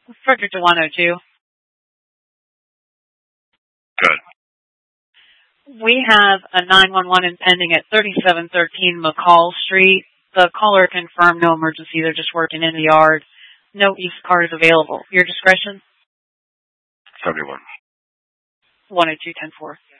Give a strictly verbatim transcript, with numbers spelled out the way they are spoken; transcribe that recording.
Frederick to one oh two. Good. We have a nine one one impending at thirty-seven thirteen McCall Street. The caller confirmed no emergency. They're just working in the yard. No East cars available. Your discretion? seventy-one. one oh two ten four.